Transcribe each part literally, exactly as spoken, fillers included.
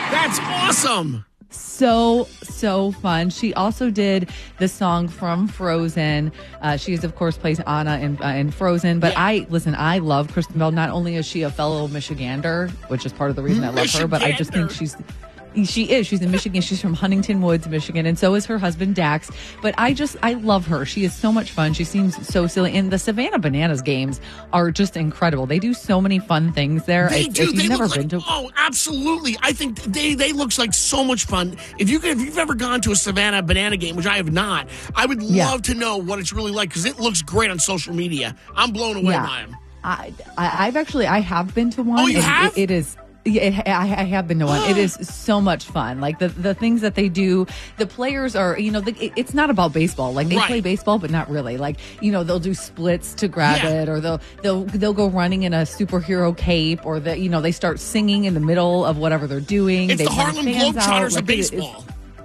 That's awesome. So, so fun. She also did the song from Frozen. Uh, she is, of course, plays Anna in, uh, in Frozen. But Yeah. I, listen, I love Kristen Bell. Not only is she a fellow Michigander, which is part of the reason I love her, but I just think she's... She is. She's in Michigan. She's from Huntington Woods, Michigan. And so is her husband, Dax. But I just, I love her. She is so much fun. She seems so silly. And the Savannah Bananas games are just incredible. They do so many fun things there. They if, do. if you've They never look been like, to... oh, absolutely. I think they they looks like so much fun. If you can, if you've ever gone to a Savannah Banana game, which I have not, I would Yeah. love to know what it's really like because it looks great on social media. I'm blown away Yeah. by them. I, I, I've actually, I have been to one. Oh, you and have? It, it is. Yeah, it, I, I have been to one. It is so much fun. Like the, the things that they do, the players are, you know, the, it, it's not about baseball. Like they Right. play baseball, but not really. Like, you know, they'll do splits to grab Yeah. it, or they'll they'll they'll go running in a superhero cape, or the you know they start singing in the middle of whatever they're doing. It's they the bring Harlem fans out. Globetrotters Like, of it is- baseball.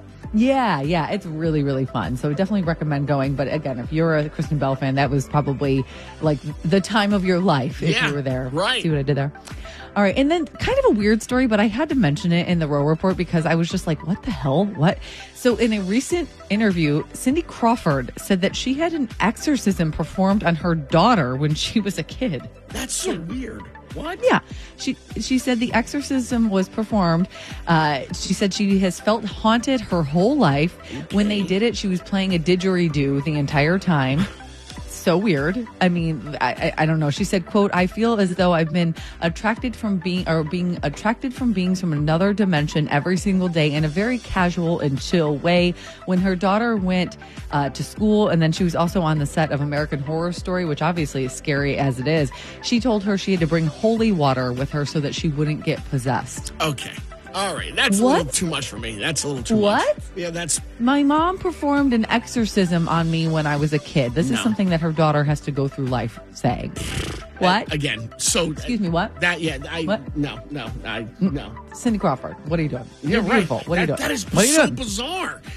Yeah, yeah, it's really, really fun. So definitely recommend going. But again, if you're a Kristen Bell fan, that was probably like the time of your life if Yeah, you were there. right. See what I did there? All right. And then kind of a weird story, but I had to mention it in the Row Report because I was just like, what the hell? What? So in a recent interview, Cindy Crawford said that she had an exorcism performed on her daughter when she was a kid. That's so weird. What? Yeah, she she said the exorcism was performed. Uh, she said she has felt haunted her whole life. When they did it, she was playing a didgeridoo the entire time. So weird. I mean, I, I I don't know. She said, "quote I feel as though I've been attracted from being or being attracted from beings from another dimension every single day in a very casual and chill way." When her daughter went uh, to school, and then she was also on the set of American Horror Story, which obviously is scary as it is. She told her she had to bring holy water with her so that she wouldn't get possessed. Okay. All right. That's a What? little too much for me. That's a little too What? much. Yeah, that's... My mom performed an exorcism on me when I was a kid. This No. is something that her daughter has to go through life saying. What? Again, so... Excuse me, what? That, yeah, I... What? No, no, I... No. Cindy Crawford, what are you doing? Yeah, You're right. beautiful. What are you That- doing? That is What are you so doing? bizarre.